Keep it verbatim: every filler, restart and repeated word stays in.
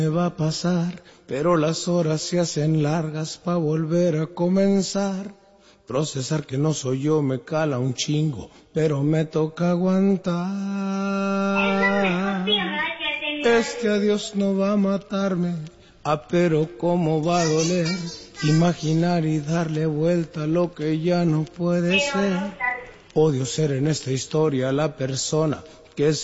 me va a pasar, pero las horas se hacen largas pa' volver a comenzar. Procesar que no soy yo me cala un chingo, pero me toca aguantar. Este adiós no va a matarme, ah, pero cómo va a doler. Imaginar y darle vuelta a lo que ya no puede ser. Odio ser en esta historia la persona que